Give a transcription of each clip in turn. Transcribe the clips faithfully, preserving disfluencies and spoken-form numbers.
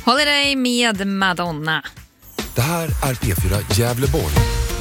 Håller dig med Madonna. Det här är P fyra Gävleborg.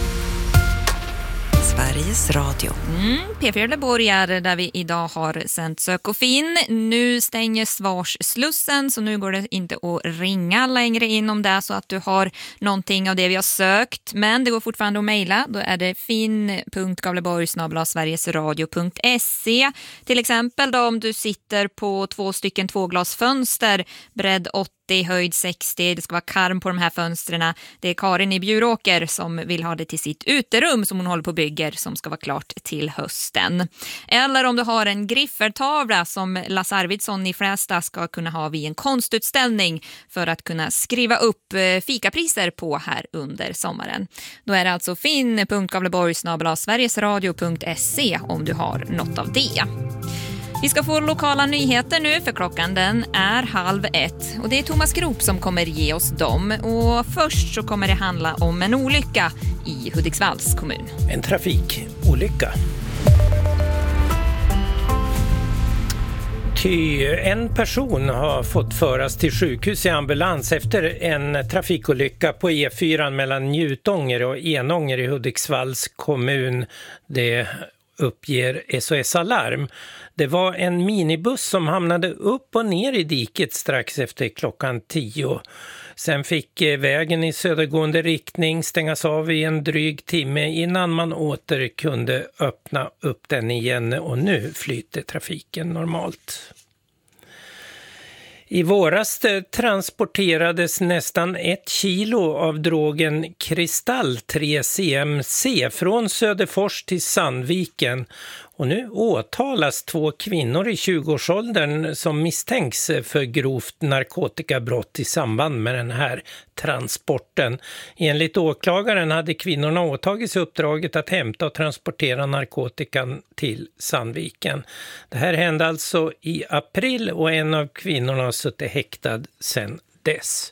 Sveriges Radio. Mm, P fyra Gävleborg är där vi idag har sänt Sök och Finn. Nu stänger Svarsslussen, så nu går det inte att ringa längre in om det är så att du har någonting av det vi har sökt. Men det går fortfarande att mejla. Då är det fin punkt gavleborg snabel-a sverigesradio punkt se. Till exempel då om du sitter på två stycken tvåglasfönster, bredd åttio, höjd sextio, det ska vara karm på de här fönstren. Det är Karin i Bjuråker som vill ha det till sitt uterum som hon håller på och bygger, som ska vara klart till hösten. Eller om du har en griffertavla som Lasse Arvidsson i Frästa ska kunna ha vid en konstutställning för att kunna skriva upp fikapriser på här under sommaren. Då är det alltså fin punkt gavleborg snabel-a sverigesradio punkt se om du har något av det. Vi ska få lokala nyheter nu, för klockan den är halv ett. Och det är Thomas Grop som kommer ge oss dem. Och först så kommer det handla om en olycka i Hudiksvalls kommun. En trafikolycka. Ty en person har fått föras till sjukhus i ambulans efter en trafikolycka på E fyra mellan Njutånger och Enånger i Hudiksvalls kommun. Det uppger S O S Alarm. Det var en minibuss som hamnade upp och ner i diket strax efter klockan tio. Sen fick vägen i södergående riktning stängas av i en dryg timme innan man åter kunde öppna upp den igen, och nu flyter trafiken normalt. I våras transporterades nästan ett kilo av drogen Kristall tre C M C från Söderfors till Sandviken. Och nu åtalas två kvinnor i tjugoårsåldern som misstänks för grovt narkotikabrott i samband med den här transporten. Enligt åklagaren hade kvinnorna åtagit sig uppdraget att hämta och transportera narkotikan till Sandviken. Det här hände alltså i april, och en av kvinnorna har suttit häktad sedan dess.